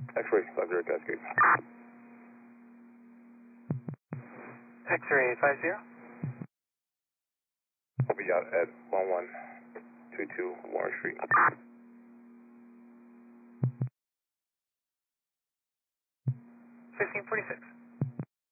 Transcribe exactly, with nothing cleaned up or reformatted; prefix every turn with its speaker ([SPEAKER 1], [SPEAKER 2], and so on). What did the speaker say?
[SPEAKER 1] X-ray, five zero to escape.
[SPEAKER 2] X-ray five zero.
[SPEAKER 1] I'll be out at one one two two Warren Street.
[SPEAKER 2] fifteen forty-six.